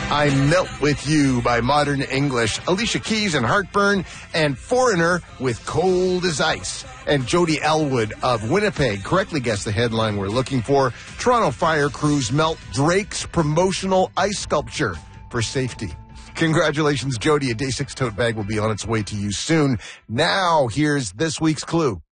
I Melt With You by Modern English. Alicia Keys and Heartburn, and Foreigner with Cold as Ice. And Jody Elwood of Winnipeg correctly guessed the headline we're looking for. Toronto fire crews melt Drake's promotional ice sculpture for safety. Congratulations, Jody. A Day 6 tote bag will be on its way to you soon. Now, here's this week's clue.